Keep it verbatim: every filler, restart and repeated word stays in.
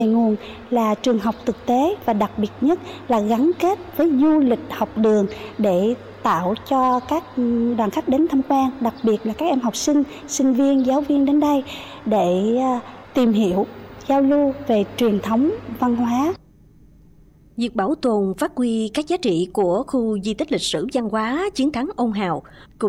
Nguồn là trường học thực tế và đặc biệt nhất là gắn kết với du lịch học đường để tạo cho các đoàn khách đến tham quan, đặc biệt là các em học sinh, sinh viên, giáo viên đến đây để tìm hiểu, giao lưu về truyền thống văn hóa. Việc bảo tồn, phát huy các giá trị của khu di tích lịch sử văn hóa chiến thắng Ôn Hào